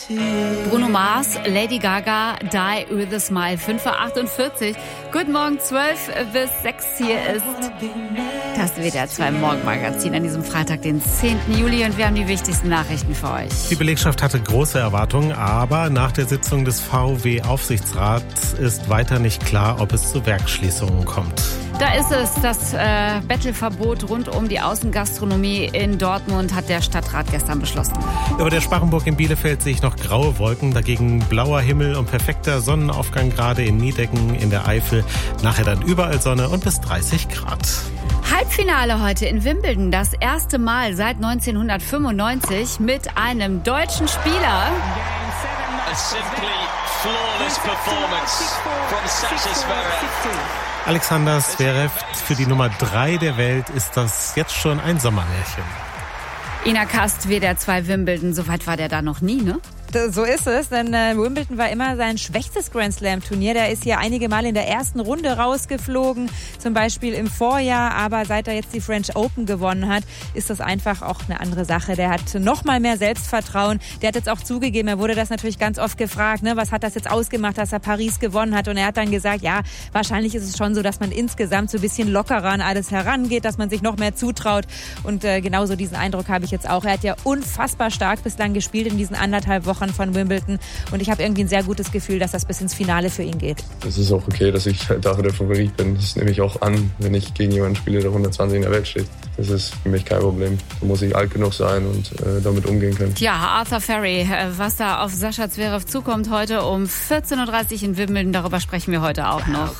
Bruno Mars, Lady Gaga, Die with a Smile, 5:48 Uhr. Guten Morgen, 12 bis 6 hier ist das WDR 2 Morgenmagazin an diesem Freitag, den 10. Juli, und wir haben die wichtigsten Nachrichten für euch. Die Belegschaft hatte große Erwartungen, aber nach der Sitzung des VW-Aufsichtsrats ist weiter nicht klar, ob es zu Werksschließungen kommt. Da ist es, das Bettelverbot rund um die Außengastronomie in Dortmund hat der Stadtrat gestern beschlossen. Über der Sparrenburg in Bielefeld sehe ich noch graue Wolken, dagegen blauer Himmel und perfekter Sonnenaufgang gerade in Niedecken in der Eifel. Nachher dann überall Sonne und bis 30 Grad. Halbfinale heute in Wimbledon, das erste Mal seit 1995 mit einem deutschen Spieler. A simply flawless performance from Sasha Zverev. Alexander Zverev, für die Nummer 3 der Welt ist das jetzt schon ein Sommermärchen. Ina Kast, WDR 2 Wimbledon, so weit war der da noch nie, ne? So ist es, denn Wimbledon war immer sein schwächstes Grand-Slam-Turnier. Der ist hier einige Mal in der ersten Runde rausgeflogen, zum Beispiel im Vorjahr. Aber seit er jetzt die French Open gewonnen hat, ist das einfach auch eine andere Sache. Der hat noch mal mehr Selbstvertrauen. Der hat jetzt auch zugegeben, er wurde das natürlich ganz oft gefragt, ne, was hat das jetzt ausgemacht, dass er Paris gewonnen hat? Und er hat dann gesagt, ja, wahrscheinlich ist es schon so, dass man insgesamt so ein bisschen lockerer an alles herangeht, dass man sich noch mehr zutraut. Und genauso diesen Eindruck habe ich jetzt auch. Er hat ja unfassbar stark bislang gespielt in diesen 1,5 Wochen von Wimbledon, und ich habe irgendwie ein sehr gutes Gefühl, dass das bis ins Finale für ihn geht. Es ist auch okay, dass ich dafür der Favorit bin. Das nehme ich auch an, wenn ich gegen jemanden spiele, der 120 in der Welt steht. Das ist für mich kein Problem. Da muss ich alt genug sein und damit umgehen können. Tja, Arthur Ferry, was da auf Sascha Zverev zukommt heute um 14:30 Uhr in Wimbledon, darüber sprechen wir heute auch noch.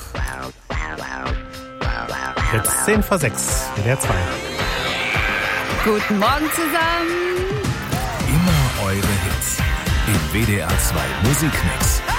Jetzt 10 vor 6, WDR 2. Guten Morgen zusammen. Immer eure Hits. Im WDR 2 Musikmix.